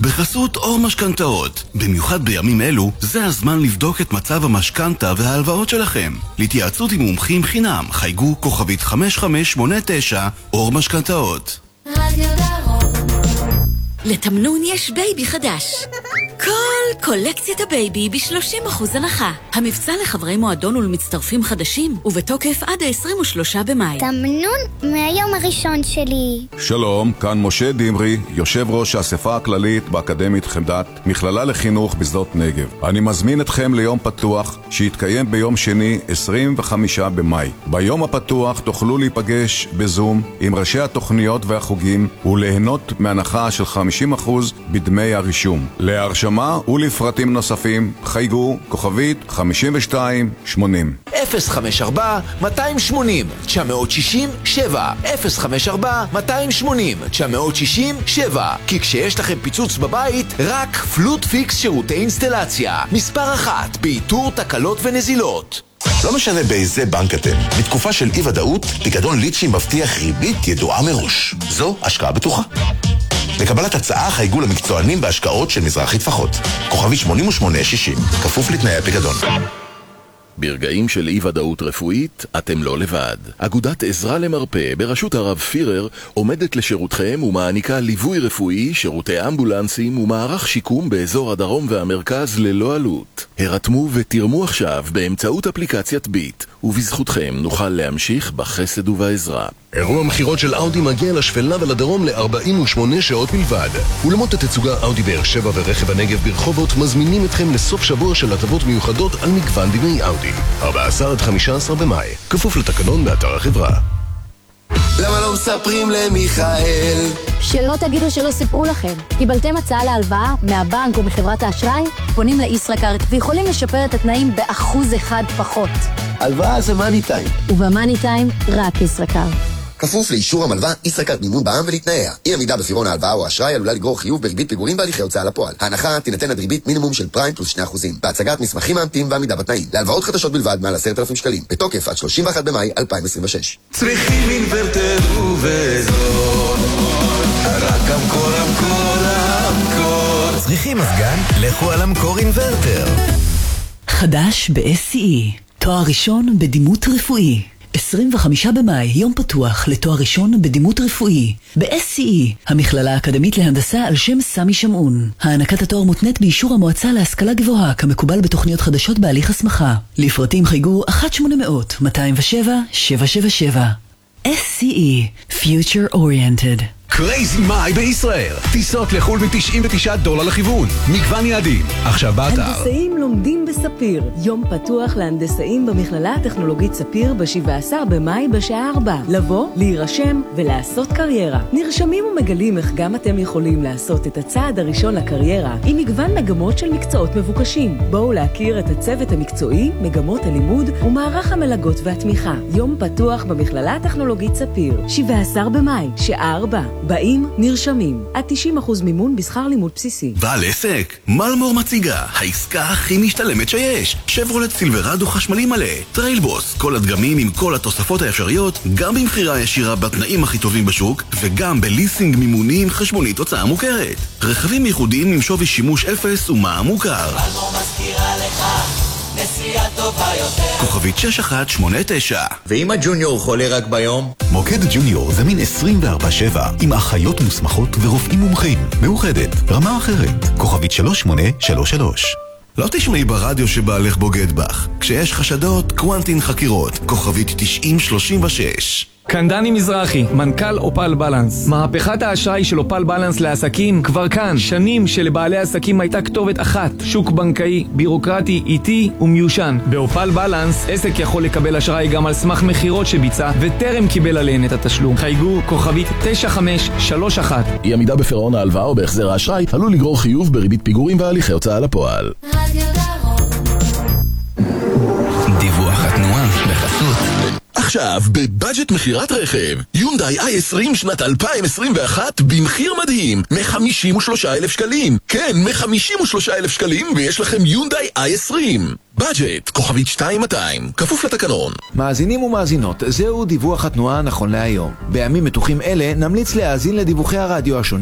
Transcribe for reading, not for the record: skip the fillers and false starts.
בחסות אור משכנתאות. במיוחד בימים אלו, זה הזמן לבדוק את מצב המשכנתה וההלוואות שלכם. להתייעצות עם מומחים חינם, חייגו כוכבית 5589 אור משכנתאות. רדיו דרום. לתמנון יש בייבי חדש. כל קולקציית הבייבי ב-30% הנחה. המבצע לחברי מועדון ולמצטרפים חדשים, ובתוקף עד ה-23 במאי. תמנון מהיום הראשון שלי. שלום, כאן משה דמרי, יושב ראש האספה הכללית באקדמית חמדת, מכללה לחינוך בשדות נגב. אני מזמין אתכם ליום פתוח שיתקיים ביום שני 25 במאי. ביום הפתוח תוכלו להיפגש בזום עם ראשי התוכניות והחוגים וליהנות מהנחה של 50% בדמי הרישום. להרשמה ולפרטים נוספים חייגו כוכבית 5280. 054-280-960-7 054-280-960-7. כי כשיש לכם פיצוץ בבית, רק פלוט פיקס שירותי אינסטלציה. מספר 1 באיתור תקלות ונזילות. לא משנה באיזה בנק אתם. בתקופה של אי-ודאות, פיקדון ליצ'י מבטיח ריבית ידועה מראש. זו השקעה בטוחה. לקבלת הצעה חייגו למקצוענים בהשקעות של מזרחי טפחות. כוכבית 8860, כפוף לתנאי הפיקדון. ברגעים של אי-ודאות רפואית, אתם לא לבד. אגודת עזרה למרפא בראשות הרב פירר עומדת לשירותכם ומעניקה ליווי רפואי, שירותי אמבולנסים ומערך שיקום באזור הדרום והמרכז ללא עלות. הרתמו ותרמו עכשיו באמצעות אפליקציית ביט, ובזכותכם נוכל להמשיך בחסד ובעזרה. אירוע מחירות של אאודי מגיע לשפלה ולדרום ל-48 שעות בלבד. אולמות התצוגה אאודי באר שבע ורכב הנגב ברחובות מזמינים אתכם לסוף שבוע של הטבות מיוחדות על מגוון דמי אאודי. 14 עד 15 במאי, כפוף לתקנון באתר החברה. למה לא מספרים למיכאל? שלא תגידו שלא סיפרו לכם. קיבלתם הצעה להלוואה מהבנק או מחברת האשראי? פונים לישראכרט ויכולים לשפר את התנאים ב1% פחות. הלוואה זה מאני טיים. ובמאני טיים רק ישראכרט. כפוף לאישור המלווה, ישראכרט מימון בע"מ ולתנאיה. אי עמידה בפירעון ההלוואה או האשראי עלולה לגרור חיוב בריבית פיגורים בהליכי הוצאה לפועל. ההנחה תינתן עד ריבית מינימום של פריים פלוס 2%. בהצגת מסמכים מאמתים ועמידה בתנאים. להלוואות חדשות בלבד מעל 10,000 שקלים. בתוקף עד 31 במאי 2026. צריכים אינוורטר ובזול. רק המקור. צריכים מזגן? לכו על המקור אינוורטר. חדש ב-SCE. תואר ראשון בדימות רפואי. 25 במאי, יום פתוח לתואר ראשון בדימות רפואי. ב-SCE, המכללה האקדמית להנדסה על שם סמי שמעון. הענקת התואר מותנית באישור המועצה להשכלה גבוהה, כמקובל בתוכניות חדשות בהליך הסמכה. לפרטים חייגו 1-800-207-777. SCE, Future Oriented. קרייזי מאי בישראל. טיסות לחול $99 לכיוון. מגוון יעדים. עכשיו באתר. הנדסאים לומדים בספיר. יום פתוח להנדסאים במכללה הטכנולוגית ספיר ב-17 במאי בשעה 4. לבוא, להירשם ולעשות קריירה. נרשמים ומגלים איך גם אתם יכולים לעשות את הצעד הראשון לקריירה עם מגוון מגמות של מקצועות מבוקשים. בואו להכיר את הצוות המקצועי, מגמות הלימוד ומערך המלגות והתמיכה. יום פתוח במכללה הטכנולוגית ספיר. 17 במאי, שעה 4. באים, נרשמים. עד 90% מימון בשכר לימוד בסיסי. בעל עסק, מלמור מציגה, העסקה הכי משתלמת שיש. שברולט סילברדו חשמלי מלא, טריילבוס, כל הדגמים עם כל התוספות האפשריות, גם במחירה ישירה בתנאים הכי טובים בשוק, וגם בליסינג מימוני עם חשבונית הוצאה מוכרת. רכבים ייחודיים עם שווי שימוש 0 ומע"מ מוכר. מלמור מזכירה לך נסיעה טובה יותר. כוכבית 6189. ואם הג'וניור חולה רק ביום? מוקד ג'וניור זמין 24/7 עם אחיות מוסמכות ורופאים מומחים. מאוחדת, רמה אחרת. כוכבית 3833. לא תשמעי ברדיו שבעלך בוגד בך. כשיש חשדות, קוונטין חקירות. כוכבית 9036. כאן דני מזרחי, מנכ"ל אופל בלנס. מהפכת האשראי של אופל בלנס לעסקים כבר כאן. שנים שלבעלי עסקים הייתה כתובת אחת. שוק בנקאי, בירוקרטי, איטי ומיושן. באופל בלנס, עסק יכול לקבל אשראי גם על סמך מחירות שביצע וטרם קיבל עליהן את התשלום. חייגו כוכבית 9531. אי עמידה בפירעון ההלוואה או בהחזר האשראי עלול לגרור חיוב בריבית פיגורים והליכי הוצאה לפועל. דיווח התנועה בחסות. עכשיו, בבאג'ט מחירת רכב, יונדאי i20 שנת 2021 במחיר מדהים, מ-53,000 שקלים. כן, מ-53,000 שקלים, ויש לכם יונדאי i20. באג'ט, כוכבית 2200, כפוף לתקנון. מאזינים ומאזינות, זהו דיווח התנועה נכון להיום. בימים מתוחים אלה נמליץ להאזין לדיווחי הרדיו השונים